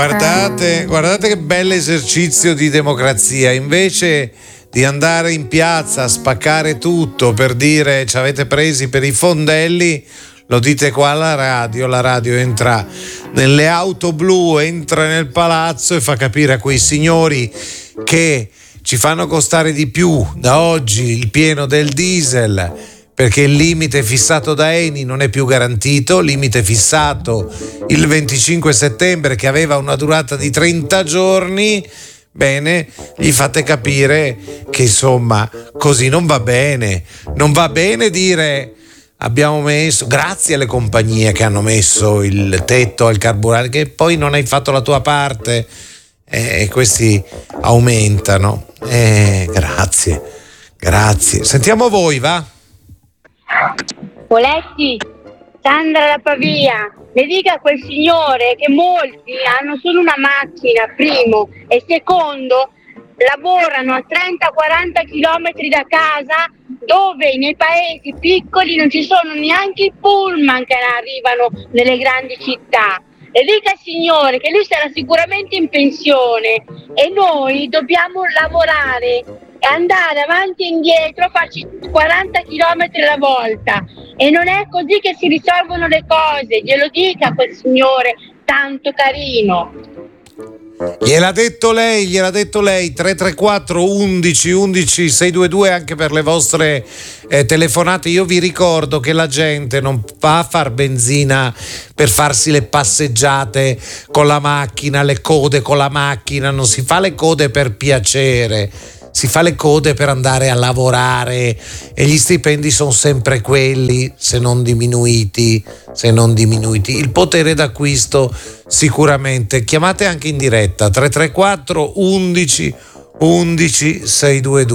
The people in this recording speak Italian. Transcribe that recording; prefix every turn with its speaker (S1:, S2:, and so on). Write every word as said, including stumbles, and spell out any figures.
S1: Guardate, guardate che bell'esercizio di democrazia. Invece di andare in piazza a spaccare tutto per dire ci avete presi per i fondelli, lo dite qua alla radio. La radio entra nelle auto blu, entra nel palazzo e fa capire a quei signori che ci fanno costare di più da oggi il pieno del diesel, perché il limite fissato da Eni non è più garantito, limite fissato il venticinque settembre che aveva una durata di trenta giorni. Bene, gli fate capire che insomma così non va bene, non va bene dire abbiamo messo, grazie alle compagnie che hanno messo il tetto al carburante, che poi non hai fatto la tua parte e questi aumentano. Eh, grazie, grazie. Sentiamo voi, va?
S2: Poletti, Sandra da Pavia, le dica a quel signore che molti hanno solo una macchina, primo, e secondo, lavorano a trenta quaranta chilometri da casa, dove nei paesi piccoli non ci sono neanche i pullman che arrivano nelle grandi città. Le dica al signore che lui sarà sicuramente in pensione e noi dobbiamo lavorare e andare avanti e indietro, farci quaranta chilometri alla volta, e non è così che si risolvono le cose. Glielo dica a quel signore tanto carino.
S1: Gliel'ha detto lei, gliel'ha detto lei. Tre tre quattro undici undici seicentoventidue anche per le vostre eh, telefonate. Io vi ricordo che la gente non va a far benzina per farsi le passeggiate con la macchina, le code con la macchina, non si fa le code per piacere, si fa le code per andare a lavorare, e gli stipendi sono sempre quelli, se non diminuiti, se non diminuiti. Il potere d'acquisto sicuramente. Chiamate anche in diretta tre tre quattro undici undici seicentoventidue.